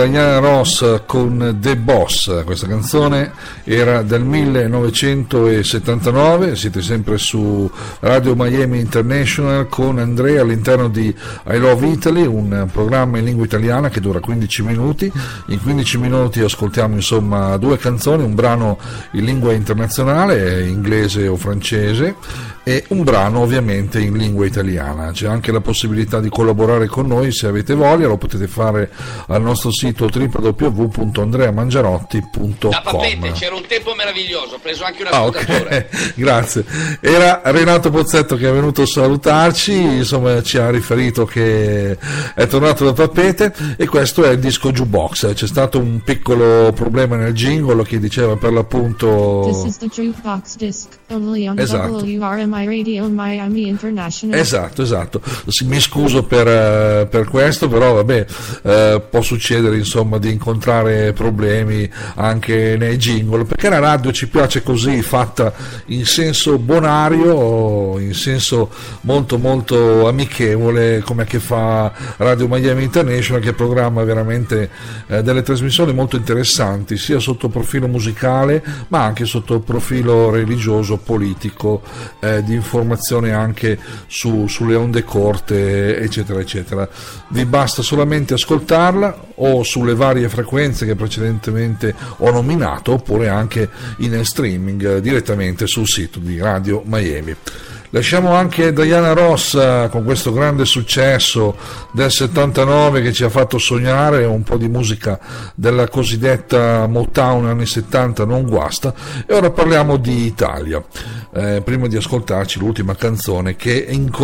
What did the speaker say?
Diana Ross con The Boss. Questa canzone era del 1979. Siete sempre su Radio Miami International con Andrea all'interno di I Love Italy, un programma in lingua italiana che dura 15 minuti. In 15 minuti ascoltiamo insomma due canzoni, un brano in lingua internazionale, inglese o francese, e un brano ovviamente in lingua italiana. C'è anche la possibilità di collaborare con noi se avete voglia, lo potete fare al nostro sito www.andreamangiarotti.com. Da Papete c'era un tempo meraviglioso, ho preso anche un ascoltatore. Okay. Grazie. Era Renato Pozzetto che è venuto a salutarci, insomma ci ha riferito che è tornato da Papete, e questo è il disco Jukebox. C'è stato un piccolo problema nel jingle che diceva per l'appunto This is the Jukebox disc, only on esatto. WRMI Radio Miami International. Esatto. Mi scuso per questo, però vabbè, può succedere insomma di incontrare problemi anche nei jingle, perché la radio ci piace così, fatta in senso bonario, in senso molto molto amichevole, come che fa Radio Miami International, che programma veramente delle trasmissioni molto interessanti, sia sotto profilo musicale ma anche sotto profilo religioso, politico, di informazione anche sulle onde corte, eccetera eccetera. Vi basta solamente ascoltarla o sulle varie frequenze che precedentemente ho nominato, oppure anche in streaming direttamente sul sito di Radio Miami. Lasciamo anche Diana Ross con questo grande successo del 79 che ci ha fatto sognare, un po' di musica della cosiddetta Motown anni 70 non guasta, e ora parliamo di Italia. Prima di ascoltarci l'ultima canzone che